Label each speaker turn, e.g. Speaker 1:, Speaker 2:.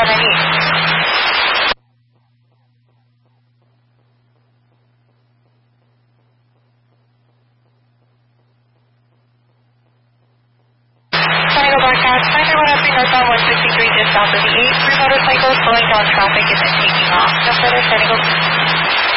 Speaker 1: Triangle broadcast, 911 northbound 163 just south of the 8. 3 motorcycles slowing down traffic and then taking off. No further Triangle.